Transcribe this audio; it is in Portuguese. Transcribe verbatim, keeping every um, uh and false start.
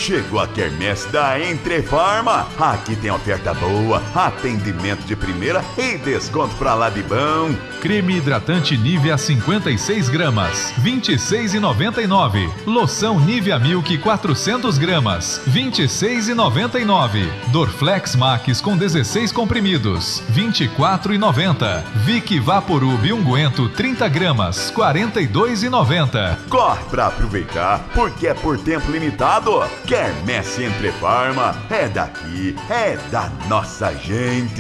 Chegou a quermesse da Entrefarma. Aqui tem oferta boa, atendimento de primeira e desconto pra lá de bom. Creme hidratante Nivea cinquenta e seis gramas, vinte e seis reais e noventa e nove centavos. Loção Nivea Milk quatrocentas gramas, vinte e seis reais e noventa e nove centavos. Dorflex Max com dezesseis comprimidos, vinte e quatro reais e noventa centavos. Vic Vaporub unguento trinta gramas, quarenta e dois reais e noventa centavos. Corre pra aproveitar, porque é por tempo limitado. Quermesse Entrefarma é daqui, é da nossa gente.